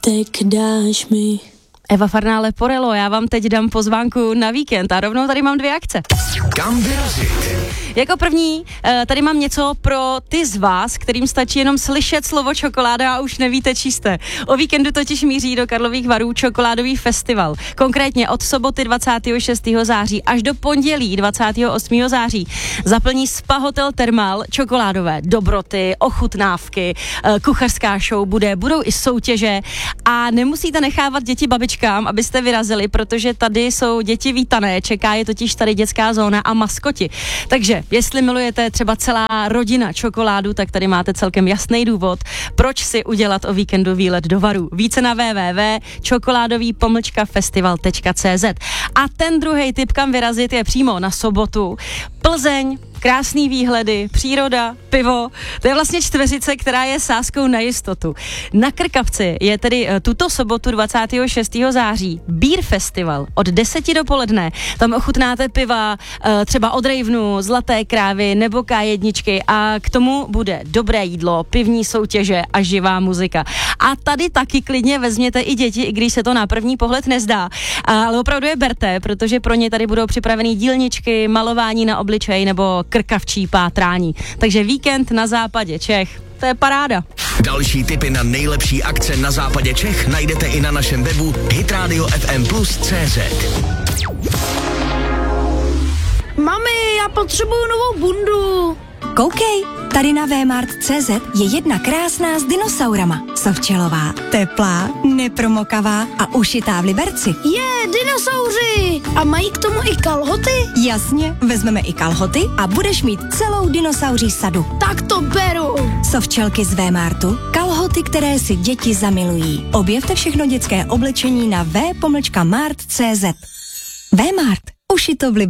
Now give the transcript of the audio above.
tak dáš mi. Eva Farnále Porelo, já vám teď dám pozvánku na víkend a rovnou tady mám 2 akce. Kam vyrazit? Jako první, tady mám něco pro ty z vás, kterým stačí jenom slyšet slovo čokoláda a už nevíte, čí jste. O víkendu totiž míří do Karlových Varů čokoládový festival. Konkrétně od soboty 26. září až do pondělí 28. září zaplní Spa Hotel Thermal čokoládové dobroty, ochutnávky, kuchařská show budou i soutěže a nemusíte nechávat děti babičkám, abyste vyrazili, protože tady jsou děti vítané, čeká je totiž tady dětská zóna a maskoti. Takže jestli milujete třeba celá rodina čokoládu, tak tady máte celkem jasný důvod, proč si udělat o víkendu výlet do Varů. Více na www.čokoládový-festival.cz. A ten druhý tip, kam vyrazit, je přímo na sobotu. Plzeň, krásný výhledy, příroda, pivo, to je vlastně čtveřice, která je sázkou na jistotu. Na Krkavci je tedy tuto sobotu 26. září Beer Festival od 10 do poledne. Tam ochutnáte piva, třeba od Ravenu, Zlaté krávy nebo K1 a k tomu bude dobré jídlo, pivní soutěže a živá muzika. A tady taky klidně vezměte i děti, i když se to na první pohled nezdá. Ale opravdu je berte, protože pro ně tady budou připravený dílničky, malování na obličej nebo krkavčí pátrání. Takže víkend na západě Čech, to je paráda. Další tipy na nejlepší akce na západě Čech najdete i na našem webu hitradio.fm+cz. Mami, já potřebuju novou bundu. Koukej, tady na Vmart.cz je jedna krásná s dinosaurama. Sovčelová, teplá, nepromokavá a ušitá v Liberci. Dinosauři! A mají k tomu i kalhoty? Jasně, vezmeme i kalhoty a budeš mít celou dinosauří sadu. Tak to beru. Sovčelky z Vmartu, kalhoty, které si děti zamilují. Objevte všechno dětské oblečení na v.mart.cz. Vmart, ušito v Liberci.